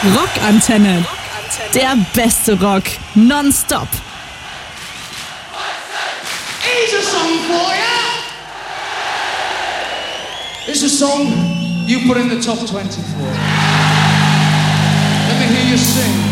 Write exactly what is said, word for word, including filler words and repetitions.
Rockantenne. Der beste Rock. Nonstop. Here's a song for you. It's a song you put in the top twenty-four. Let me hear you sing.